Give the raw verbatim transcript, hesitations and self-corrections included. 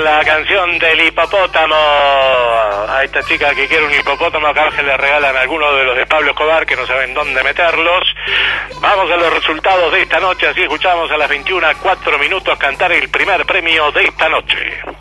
con la canción del hipopótamo. A esta chica que quiere un hipopótamo, acá que le regalan algunos de los de Pablo Escobar que no saben dónde meterlos. Vamos a los resultados de esta noche, así escuchamos a las veintiuna, cuatro minutos cantar el primer premio de esta noche.